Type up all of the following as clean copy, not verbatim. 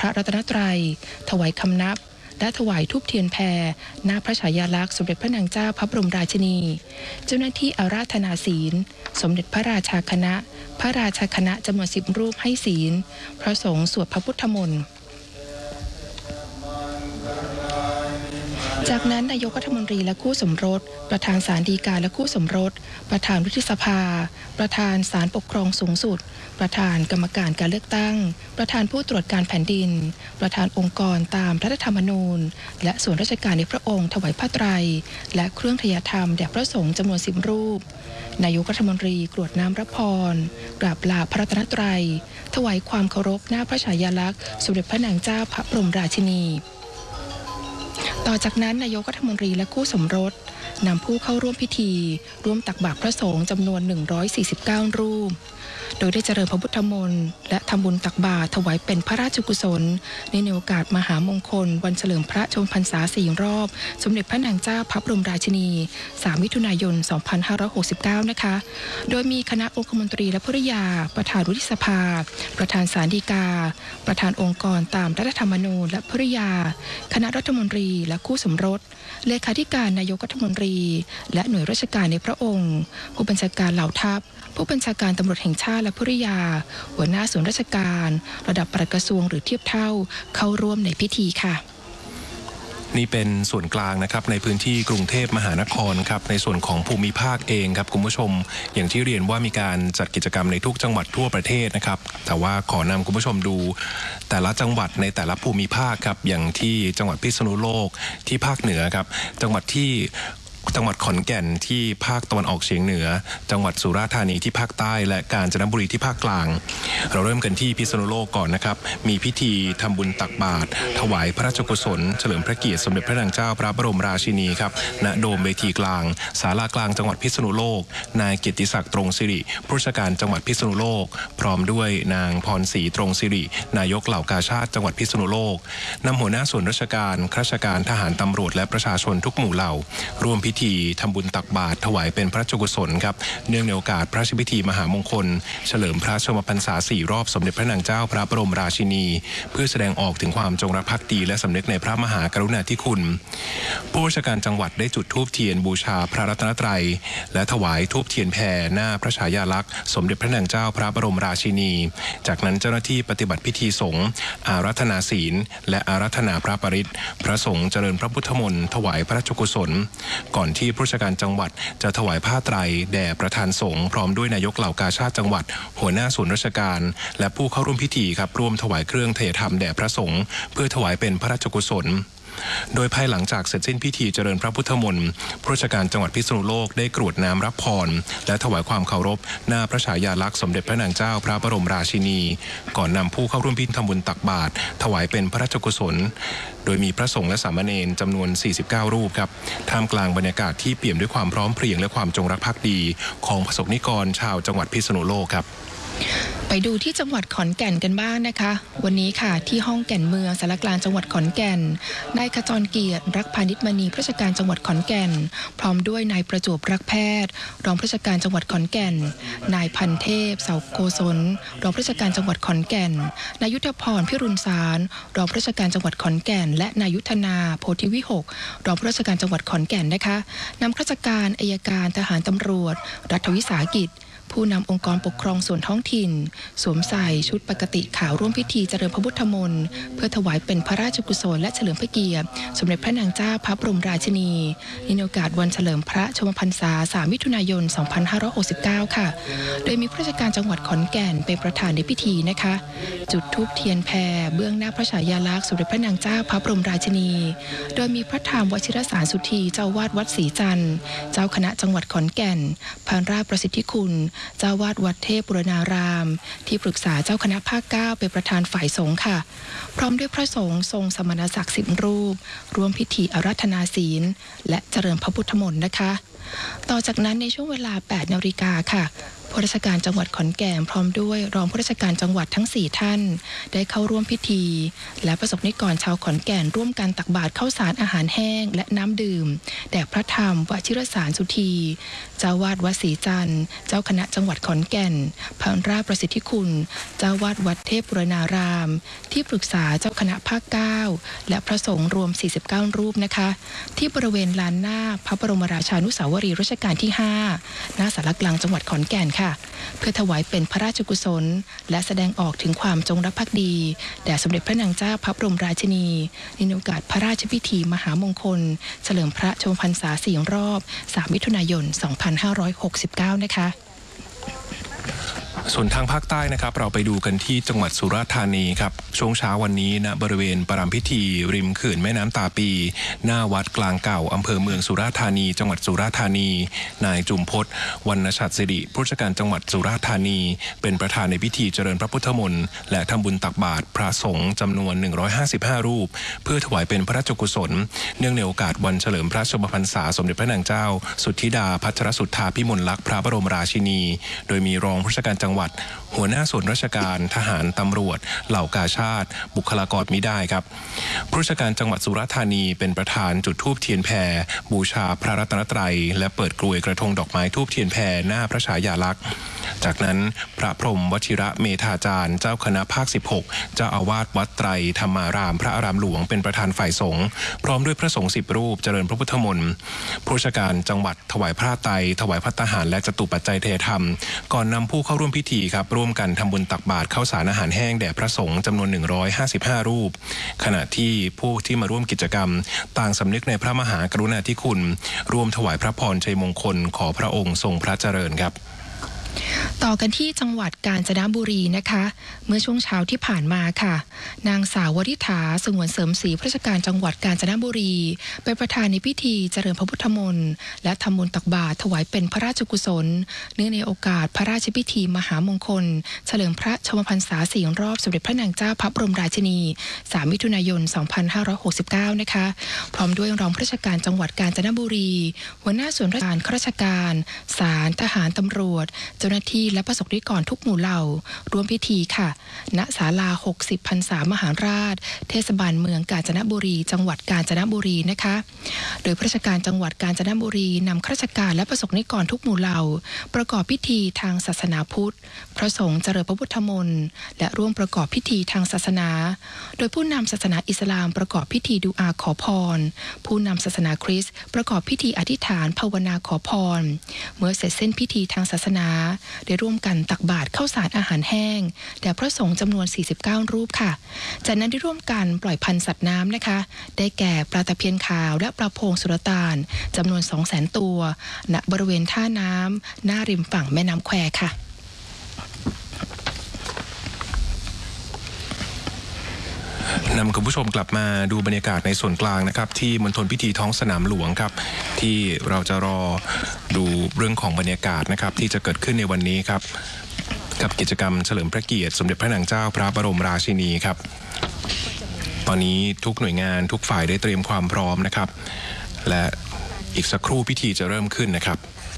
พระรัตนตรัยถวายคำนับและถวายธูปเทียนแพรหน้าพระฉายาลักษณ์สมเด็จพระนางเจ้าพระบรมราชินีเจ้าหน้าที่อาราธนาศีลสมเด็จพระราชาคณะพระราชาคณะจำนวน10 รูปให้ศีลพระสงฆ์สวดพระพุทธมนต์จากนั้นนายกรัฐมนตรีและคู่สมรสประธานศาลฎีกาและคู่สมรสประธานวุฒิสภาประธานศาลปกครองสูงสุดประธานกรรมการการเลือกตั้งประธานผู้ตรวจการแผ่นดินประธานองค์กรตามรัฐธรรมนูญและส่วนราชการในพระองค์ถวายผ้าไตรและเครื่องทยธรรมแด่พระสงฆ์จำนวน10 รูปนายกรัฐมนตรีกรวดน้ำรับพรกราบลาพระรัตนตรัยถวายความเคารพหน้าพระฉายาลักษณ์สมเด็จพระนางเจ้าพระบรมราชินีต่อจากนั้นนายกรัฐมนตรีและคู่สมรสนำผู้เข้าร่วมพิธีร่วมตักบาตรพระสงฆ์จำนวน149 รูปโดยได้เจริญพระพุทธมนต์และทำบุญตักบาตรถวายเป็นพระราชกุศลในโอกาสมหามงคลวันเฉลิมพระชนมพรรษา4 รอบสมเด็จพระนางเจ้าพระบรมราชินี3 มิถุนายน 2569นะคะโดยมีคณะองคมนตรีและภริยาประธานวุฒิสภาประธานศาลฎีกาประธานองค์กรตามรัฐธรรมนูญและภริยาคณะรัฐมนตรีและคู่สมรสเลขาธิการนายกรัฐมนตรีและหน่วยราชการในพระองค์ผู้บัญชาการเหล่าทัพผู้บัญชาการตำรวจแห่งชาติและภริยาหัวหน้าส่วนราชการระดับปลัดกระทรวงหรือเทียบเท่าเข้าร่วมในพิธีค่ะนี่เป็นส่วนกลางนะครับในพื้นที่กรุงเทพมหานครครับในส่วนของภูมิภาคเองครับคุณผู้ชมอย่างที่เรียนว่ามีการจัดกิจกรรมในทุกจังหวัดทั่วประเทศนะครับแต่ว่าขอนำคุณผู้ชมดูแต่ละจังหวัดในแต่ละภูมิภาคครับอย่างที่จังหวัดพิษณุโลกที่ภาคเหนือครับจังหวัดขอนแก่นที่ภาคตะวันออกเฉียงเหนือจังหวัดสุราษฎร์ธานีที่ภาคใต้และกาญจนบุรีที่ภาคกลางเราเริ่มกันที่พิษณุโลกก่อนนะครับมีพิธีทำบุญตักบาตรถวายพระราชกุศลเฉลิมพระเกียรติสมเด็จพระนางเจ้าพระบรมราชินีครับณโดมเวทีกลางศาลากลางจังหวัดพิษณุโลกนายเกียรติศักดิ์ตรงสิริผู้ราชการจังหวัดพิษณุโลกพร้อมด้วยนางพรศรีตรงสิรินายกเหล่ากาชาดจังหวัดพิษณุโลกนำหัวหน้าส่วนราชการข้าราชการทหารตำรวจและประชาชนทุกหมู่เหล่าร่วมพิธีทำบุญตักบาตรถวายเป็นพระราชกุศลครับเนื่องในโอกาสพระราชพิธีมหามงคลเฉลิมพระชนมพรรษา4 รอบสมเด็จพระนางเจ้าพระบรมราชินีเพื่อแสดงออกถึงความจงรักภักดีและสำนึกในพระมหากรุณาธิคุณผู้ราชการจังหวัดได้จุดธูปเทียนบูชาพระรัตนตรัยและถวายธูปเทียนแผ่หน้าพระฉายาลักษณ์สมเด็จพระนางเจ้าพระบรมราชินีจากนั้นเจ้าหน้าที่ปฏิบัติพิธีสงฆ์อาราธนาศีลและอาราธนาพระปริตรพระสงฆ์เจริญพระพุทธมนต์ถวายพระราชกุศลก่อนที่ผู้ราชการจังหวัดจะถวายผ้าไตรแด่ประธานสงฆ์พร้อมด้วยนายกเหล่ากาชาดจังหวัดหัวหน้าส่วนราชการและผู้เข้าร่วมพิธีครับร่วมถวายเครื่องเทธรรมแด่พระสงฆ์เพื่อถวายเป็นพระราชกุศลโดยภายหลังจากเสร็จสิ้นพิธีเจริญพระพุทธมนต์ผู้ราชการจังหวัดพิษณุโลกได้กรวดน้ำรับพรและถวายความเคารพหน้าพระฉายาลักษณ์สมเด็จพระนางเจ้าพระบรมราชินีก่อนนำผู้เข้าร่วมพิธีทำบุญตักบาตรถวายเป็นพระราชกุศลโดยมีพระสงฆ์และสามเณรจำนวน49 รูปครับท่ามกลางบรรยากาศที่เปี่ยมด้วยความพร้อมเพรียงและความจงรักภักดีของประสบนิกรชาวจังหวัดพิษณุโลกครับไปดูที่จังหวัดขอนแก่นกันบ้างนะคะวันนี้ค่ะที่ห้องแก่นเมืองสารกลางจังหวัดขอนแก่นนายขจรเกียรติรักพาณิชมณีผู้ราชการจังหวัดขอนแก่นพร้อมด้วยนายประจวบรักแพทย์รองผู้ราชการจังหวัดขอนแก่นนายพันเทพเสาโกศลรองผู้ราชการจังหวัดขอนแก่นนายุทธพรพิรุณสารรองผู้ราชการจังหวัดขอนแก่นและนายุทธนาโพธิวิหกรองผู้ราชการจังหวัดขอนแก่นนะคะนำข้าราชการอัยการทหารตำรวจรัฐวิสาหกิจผู้นำองค์กรปกครองส่วนท้องถิ่นสวมใส่ชุดปกติขาวร่วมพิธีเจริญพระพุทธมนต์เพื่อถวายเป็นพระราชกุศลและเฉลิมพระเกียรติสมเด็จพระนางเจ้าพระบรมราชินีในโอกาสวันเฉลิมพระชนมพรรษา3 มิถุนายน 2569 ค่ะโดยมีผู้ราชการจังหวัดขอนแก่นเป็นประธานในพิธีนะคะจุดธูปเทียนแพรเบื้องหน้าพระฉายาลักษณ์สมเด็จพระนางเจ้าพระบรมราชินีโดยมีพระธรรมวชิรสารสุธีเจ้าวาดวัดศรีจันทร์เจ้าคณะจังหวัดขอนแก่นพานราชประสิทธิคุณเจ้าวาดวัดเทพบุรณารามที่ปรึกษาเจ้าคณะภาค 9เป็นประธานฝ่ายสงฆ์ค่ะพร้อมด้วยพระสงฆ์ทรงสมณศักดิ์10 รูปร่วมพิธีอาราธนาศีลและเจริญพระพุทธมนต์นะคะต่อจากนั้นในช่วงเวลา 8 นาฬิกาค่ะผู้ราชการจังหวัดขอนแก่นพร้อมด้วยรองผู้ราชการจังหวัดทั้ง4ท่านได้เข้าร่วมพิธีและประสบนิกรชาวขอนแก่นร่วมกันตักบาตรข้าวสารอาหารแห้งและน้ำดื่มแด่พระธรรมวชิรสารสุธีเจ้าวาดวัดศรีจันทร์เจ้าคณะจังหวัดขอนแก่นพระราชประสิทธิคุณเจ้าวาดวัดเทพบุรณารามที่ปรึกษาเจ้าคณะภาค9และพระสงฆ์รวม49รูปนะคะที่บริเวณลานหน้าพระบรมราชานุสาวรีย์รัชกาลที่5ณศาลากลางจังหวัดขอนแก่นค่ะเพื่อถวายเป็นพระราชกุศลและแสดงออกถึงความจงรักภักดีแด่สมเด็จพระนางเจ้าพระบรมราชินีในโอกาสพระราชพิธีมหามงคลเฉลิมพระชนมพรรษา4 รอบ3 มิถุนายน 2569 นะคะส่วนทางภาคใต้นะครับเราไปดูกันที่จังหวัดสุราษฎร์ธานีครับช่วงเช้าวันนี้ณบริเวณประรำพิธีริมเขื่อนแม่น้ำตาปีหน้าวัดกลางเก่าอำเภอเมืองสุราษฎร์ธานีจังหวัดสุราษฎร์ธานีนายจุมพจน์วรรณชัดสิริผู้ราชการจังหวัดสุราษฎร์ธานีเป็นประธานในพิธีเจริญพระพุทธมนต์และทำบุญตักบาตรพระสงฆ์จำนวน155รูปเพื่อถวายเป็นพระราชกุศลเนื่องในโอกาสวันเฉลิมพระชนมพรรษาสมเด็จพระนางเจ้าสุทธิดาพัชรสุทธาภิมลลักษณ์พระบรมราชินีโดยมีรองผู้ราชการจังหวัดหัวหน้าส่วนราชการทหารตำรวจเหล่ากาชาติบุคลากรมิได้ครับผู้ราชการจังหวัดสุราษฎร์ธานีเป็นประธานจุดธูปเทียนแพบูชาพระรัตนตรัยและเปิดกลวยกระทงดอกไม้ธูปเทียนแพหน้าพระฉายาลักษณ์จากนั้นพระพรหมวชิระเมธาจารย์เจ้าคณะภาค16เจ้าอาวาสวัดไตรธรรมารามพระอารามหลวงเป็นประธานฝ่ายสงฆ์พร้อมด้วยพระสงฆ์10รูปเจริญพระพุทธมนต์ผู้ราชการจังหวัดถวายพระไตรถวายภัตตาหารและจตุปัจจัยเทธรรมก่อนนำผู้เข้าร่วมพิธีครับร่วมกันทำบุญตักบาตรข้าวสารอาหารแห้งแด่พระสงฆ์จำนวน155รูปขณะที่ผู้ที่มาร่วมกิจกรรมต่างสำนึกในพระมหากรุณาธิคุณร่วมถวายพระพรชัยมงคลขอพระองค์ทรงพระเจริญครับต่อกันที่จังหวัดกาญจนบุรีนะคะเมื่อช่วงเช้าที่ผ่านมาค่ะนางสาววริษฐาสงวนเสริมศรีผู้ราชการจังหวัดกาญจนบุรีเป็นประธานในพิธีเจริญพระพุทธมนต์และทำบุญตักบาตรถวายเป็นพระราชกุศลเนื่องในโอกาสพระราชพิธีมหามงคลเฉลิมพระชนมพรรษา4 รอบสมเด็จพระนางเจ้าพระบรมราชินี3 มิถุนายน 2569 นะคะพร้อมด้วยรองผู้ราชการจังหวัดกาญจนบุรีหัวหน้าส่วนราชการข้าราชการศาลทหารตำรวจเจ้าหน้าที่และประสบนิกรทุกหมู่เหล่าร่วมพิธีค่ะณศาลา60 พรรษามหาราชเทศบาลเมืองกาญจนบุรีจังหวัดกาญจนบุรีนะคะโดยผู้ราชการจังหวัดกาญจนบุรีนำข้าราชการและประสบนิกรทุกหมู่เหล่าประกอบพิธีทางศาสนาพุทธพระสงฆ์เจริญพระพุทธมนต์และร่วมประกอบพิธีทางศาสนาโดยผู้นำศาสนาอิสลามประกอบพิธีดูอาขอพรผู้นำศาสนาคริสต์ประกอบพิธีอธิษฐานภาวนาขอพรเมื่อเสร็จสิ้นพิธีทางศาสนาได้ร่วมกันตักบาตรข้าวสารอาหารแห้งแด่พระสงฆ์จำนวน49รูปค่ะจากนั้นได้ร่วมกันปล่อยพันธุ์สัตว์น้ำนะคะได้แก่ปลาตะเพียนขาวและปลาโพงสุลต่านจำนวน 200,000 ตัวณบริเวณท่าน้ำหน้าริมฝั่งแม่น้ำแควค่ะนำคุณผู้ชมกลับมาดูบรรยากาศในส่วนกลางนะครับที่มณฑลพิธีท้องสนามหลวงครับที่เราจะรอดูเรื่องของบรรยากาศนะครับที่จะเกิดขึ้นในวันนี้ครับกับกิจกรรมเฉลิมพระเกียรติสมเด็จพระนางเจ้าพระบรมราชินีครับตอนนี้ทุกหน่วยงานทุกฝ่ายได้เตรียมความพร้อมนะครับและอีกสักครู่พิธีจะเริ่มขึ้นนะครับ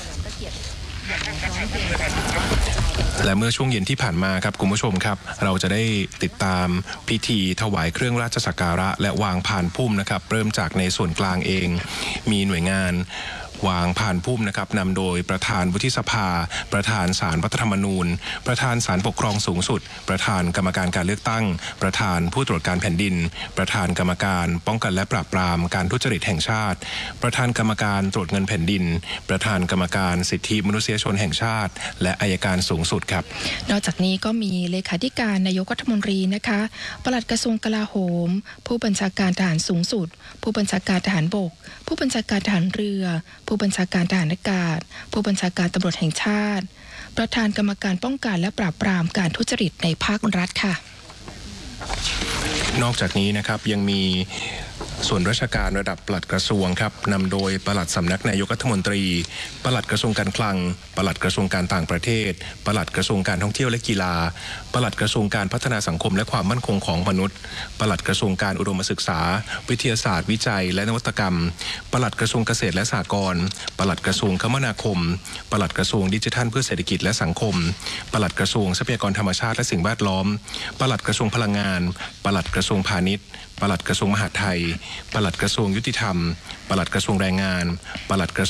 และเมื่อช่วงเย็นที่ผ่านมาครับคุณผู้ชมครับเราจะได้ติดตามพิธีถวายเครื่องราชสักการะและวางพานพุ่มนะครับเริ่มจากในส่วนกลางเองมีหน่วยงานวางพานพุ่มนะครับนำโดยประธานวุฒิสภาประธานศาลรัฐธรรมนูญประธานศาลปกครองสูงสุดประธานกรรมการการเลือกตั้งประธานผู้ตรวจการแผ่นดินประธานกรรมการป้องกันและปราบปรามการทุจริตแห่งชาติประธานกรรมการตรวจเงินแผ่นดินประธานกรรมการสิทธิมนุษยชนแห่งชาติและอัยการสูงสุดครับนอกจากนี้ก็มีเลขาธิการนายกรัฐมนตรีนะคะปลัดกระทรวงกลาโหมผู้บัญชาการทหารสูงสุดผู้บัญชาการทหารบกผู้บัญชาการทหารเรือผู้บัญชาการทหารอากาศผู้บัญชาการตำรวจแห่งชาติประธานกรรมการป้องกันและปราบปรามการทุจริตในภาครัฐค่ะนอกจากนี้นะครับยังมีส่วนราชการระดับปลัดกระทรวงครับนำโดยปลัดสำนักนายกรัฐมนตรีปลัดกระทรวงการคลังปลัดกระทรวงการต่างประเทศปลัดกระทรวงการท่องเที่ยวและกีฬาปลัดกระทรวงการพัฒนาสังคมและความมั่นคงของมนุษย์ปลัดกระทรวงการอุดมศึกษาวิทยาศาสตร์วิจัยและนวัตกรรมปลัดกระทรวงเกษตรและสหกรณ์ปลัดกระทรวงคมนาคมปลัดกระทรวงดิจิทัลเพื่อเศรษฐกิจและสังคมปลัดกระทรวงทรัพยากรธรรมชาติและสิ่งแวดล้อมปลัดกระทรวงพลังงานปลัดกระทรวงพาณิชย์ปลัดกระทรวงมหาดไทยปลัดกระทรวงยุติธรรมปลัดกระทรวงแรงงานปลัดกระ